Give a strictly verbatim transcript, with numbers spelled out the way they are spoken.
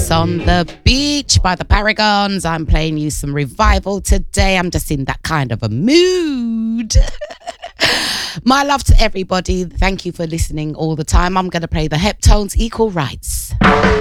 Dance on the Beach by the Paragons. I'm playing you some Revival today. I'm just in that kind of a mood. My love to everybody. Thank you for listening all the time. I'm going to play the Heptones, Equal Rights.